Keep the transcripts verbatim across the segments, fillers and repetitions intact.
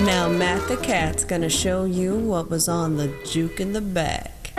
Now Matt the Cat's gonna show you what was on the juke in the back.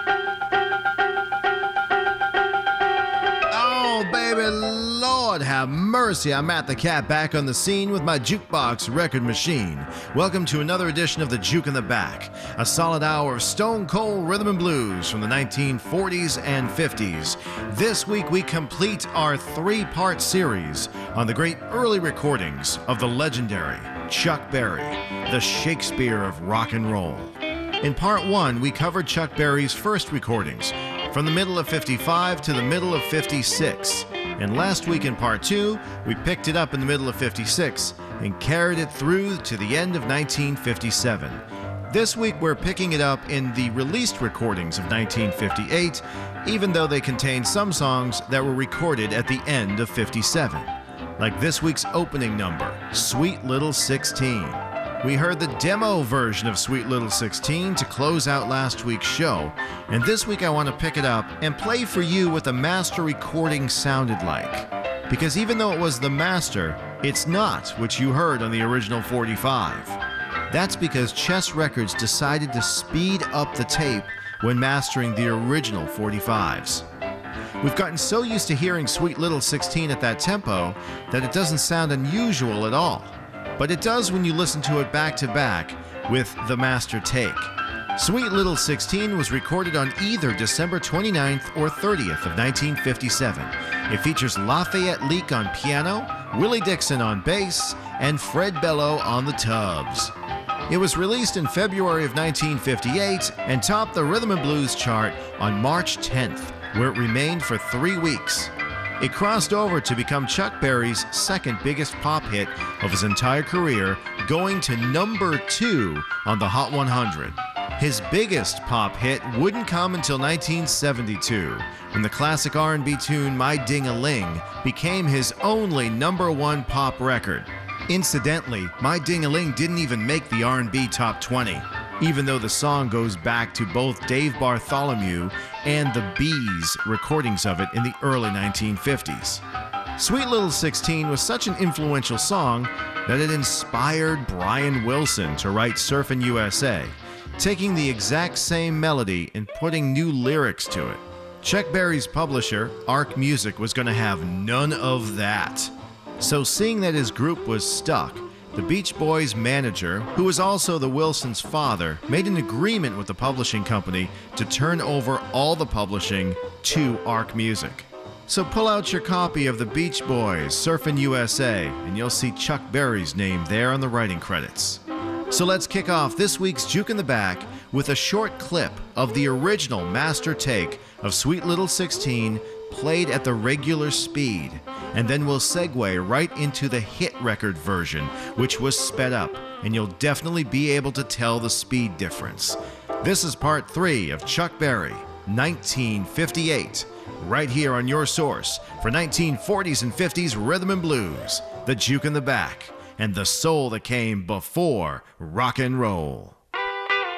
Oh, baby, Lord have mercy. I'm Matt the Cat, back on the scene with my jukebox record machine. Welcome to another edition of the Juke in the Back, a solid hour of stone cold rhythm and blues from the nineteen forties and fifties. This week we complete our three-part series on the great early recordings of the legendary Chuck Berry, the Shakespeare of rock and roll. In part one, we covered Chuck Berry's first recordings, from the middle of fifty-five to the middle of fifty-six. And last week in part two, we picked it up in the middle of fifty-six and carried it through to the end of nineteen fifty-seven. This week we're picking it up in the released recordings of nineteen fifty-eight, even though they contain some songs that were recorded at the end of fifty-seven. Like this week's opening number, Sweet Little sixteen. We heard the demo version of Sweet Little sixteen to close out last week's show, and this week I want to pick it up and play for you what the master recording sounded like. Because even though it was the master, it's not what you heard on the original forty-five. That's because Chess Records decided to speed up the tape when mastering the original forty-fives. We've gotten so used to hearing Sweet Little sixteen at that tempo that it doesn't sound unusual at all. But it does when you listen to it back to back with the master take. Sweet Little sixteen was recorded on either December twenty-ninth or thirtieth of nineteen fifty-seven. It features Lafayette Leak on piano, Willie Dixon on bass, and Fred Bello on the tubs. It was released in February of nineteen fifty-eight and topped the Rhythm and Blues chart on March tenth, where it remained for three weeks. It crossed over to become Chuck Berry's second biggest pop hit of his entire career, going to number two on the Hot one hundred. His biggest pop hit wouldn't come until nineteen seventy-two, when the classic R and B tune My Ding-a-Ling became his only number one pop record. Incidentally, My Ding-a-Ling didn't even make the R and B top twenty, even though the song goes back to both Dave Bartholomew and the Bees' recordings of it in the early nineteen fifties. Sweet Little sixteen was such an influential song that it inspired Brian Wilson to write Surfin' U S A, taking the exact same melody and putting new lyrics to it. Chuck Berry's publisher, Ark Music, was going to have none of that. So seeing that his group was stuck, the Beach Boys' manager, who was also the Wilsons' father, made an agreement with the publishing company to turn over all the publishing to Ark Music. So pull out your copy of the Beach Boys' Surfin' U S A, and you'll see Chuck Berry's name there on the writing credits. So let's kick off this week's Juke in the Back with a short clip of the original master take of Sweet Little sixteen played at the regular speed, and then we'll segue right into the hit record version, which was sped up, and you'll definitely be able to tell the speed difference. This is part three of Chuck Berry, nineteen fifty-eight, right here on your source for nineteen forties and fifties rhythm and blues, the Juke in the Back, and the soul that came before rock and roll.